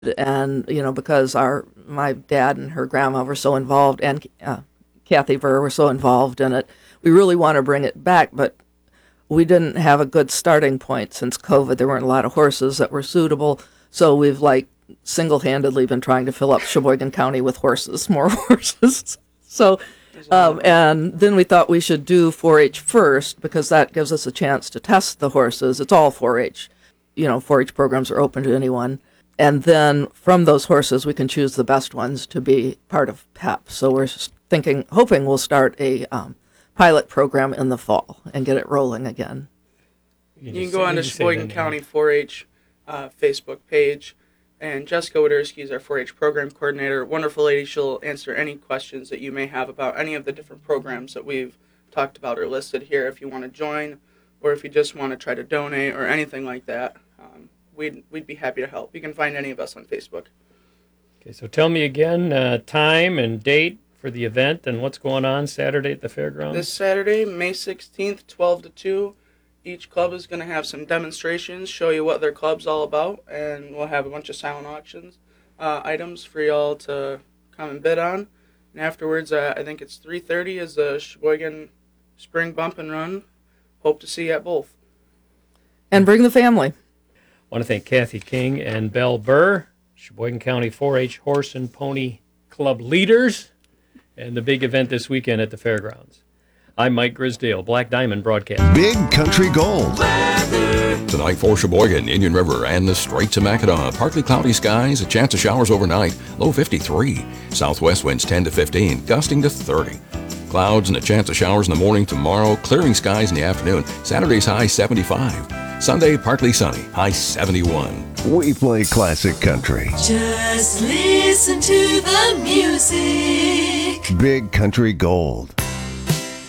And, because my dad and her grandma were so involved, and Kathy Burr were so involved in it, we really want to bring it back, but we didn't have a good starting point since COVID. There weren't a lot of horses that were suitable, so we've single-handedly been trying to fill up Sheboygan County with horses, more horses. So, and then we thought we should do 4-H first, because that gives us a chance to test the horses. It's all 4-H. 4-H programs are open to anyone. And then from those horses, we can choose the best ones to be part of PEP. So we're hoping we'll start a pilot program in the fall and get it rolling again. You can go on to Sheboygan County 4-H Facebook page. And Jessica Widerski is our 4-H program coordinator. Wonderful lady. She'll answer any questions that you may have about any of the different programs that we've talked about or listed here. If you want to join, or if you just want to try to donate or anything like that, we'd be happy to help. You can find any of us on Facebook. Okay, so tell me again, time and date for the event and what's going on Saturday at the fairgrounds. This Saturday, May 16th, 12 to 2. Each club is going to have some demonstrations, show you what their club's all about, and we'll have a bunch of silent auctions items for y'all to come and bid on. And afterwards, I think it's 3:30 is the Sheboygan Spring Bump and Run. Hope to see you at both. And bring the family. I want to thank Kathy King and Belle Burr, Sheboygan County 4-H Horse and Pony Club leaders, and the big event this weekend at the fairgrounds. I'm Mike Grisdale, Black Diamond Broadcast. Big Country Gold. Tonight for Sheboygan, Indian River, and the Straits of Mackinac. Partly cloudy skies, a chance of showers overnight, low 53. Southwest winds 10 to 15, gusting to 30. Clouds and a chance of showers in the morning tomorrow, clearing skies in the afternoon. Saturday's high 75. Sunday, partly sunny, high 71. We play classic country. Just listen to the music. Big Country Gold.